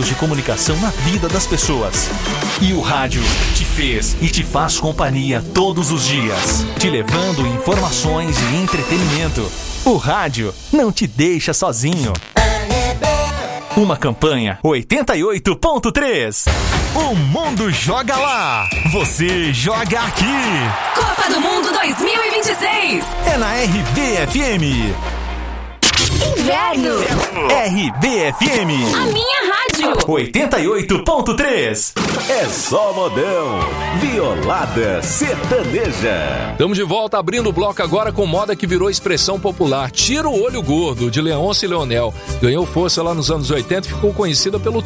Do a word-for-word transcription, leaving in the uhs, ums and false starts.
de comunicação na vida das pessoas. E o rádio te fez e te faz companhia todos os dias, te levando informações e entretenimento. O rádio não te deixa sozinho. Uma campanha oitenta e oito ponto três. O mundo joga lá, você joga aqui. Copa do Mundo dois mil e vinte e seis. É na R B F M. Inverno. R B F M. A minha rádio. oitenta e oito ponto três. É só modão. Violada sertaneja. Estamos de volta, abrindo o bloco agora com moda que virou expressão popular. Tira o olho gordo, de Leôncio e Leonel. Ganhou força lá nos anos oitenta e ficou conhecida pelo